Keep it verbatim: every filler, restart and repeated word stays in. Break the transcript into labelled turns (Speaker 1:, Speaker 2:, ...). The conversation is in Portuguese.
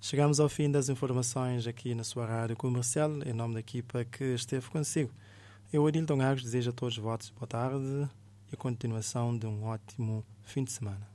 Speaker 1: Chegamos ao fim das informações aqui na sua rádio comercial, em nome da equipa que esteve consigo. Eu, Adilton Agos, desejo a todos votos boa tarde e a continuação de um ótimo fim de semana.